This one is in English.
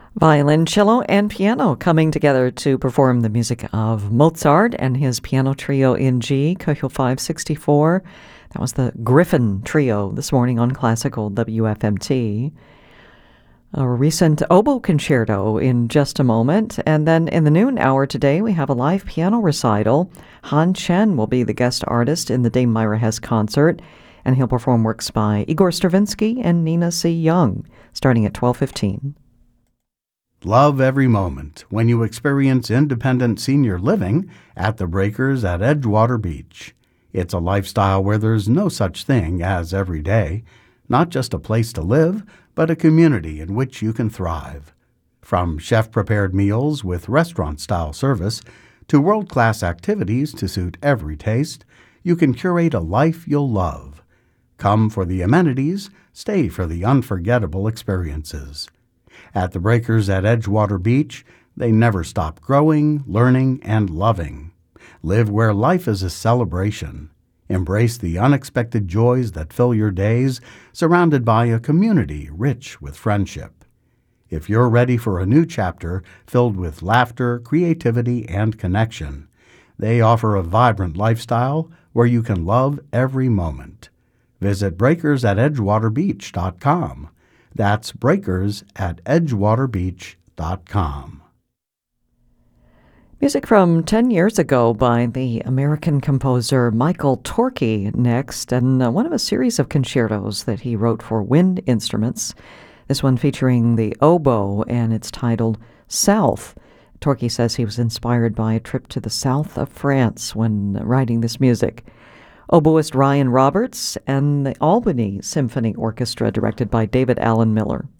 Violin, cello, and piano coming together to perform the music of Mozart and his piano trio in G, Köchel 564. That was the Griffin Trio this morning on Classical WFMT. A recent oboe concerto in just a moment. And then in the noon hour today, we have a live piano recital. Han Chen will be the guest artist in the Dame Myra Hess concert, and he'll perform works by Igor Stravinsky and Nina C. Young, starting at 12:15. Love every moment when you experience independent senior living at the Breakers at Edgewater Beach. It's a lifestyle where there's no such thing as every day, not just a place to live, but a community in which you can thrive. From chef-prepared meals with restaurant-style service to world-class activities to suit every taste, you can curate a life you'll love. Come for the amenities, stay for the unforgettable experiences. At the Breakers at Edgewater Beach, they never stop growing, learning, and loving. Live where life is a celebration. Embrace the unexpected joys that fill your days, surrounded by a community rich with friendship. If you're ready for a new chapter filled with laughter, creativity, and connection, they offer a vibrant lifestyle where you can love every moment. Visit breakersatedgewaterbeach.com. That's breakersatedgewaterbeach.com. Music from 10 years ago by the American composer Michael Torke next, and one of a series of concertos that he wrote for wind instruments. This one featuring the oboe, and it's titled South. Torke says he was inspired by a trip to the south of France when writing this music. Oboist Ryan Roberts and the Albany Symphony Orchestra, directed by David Allen Miller.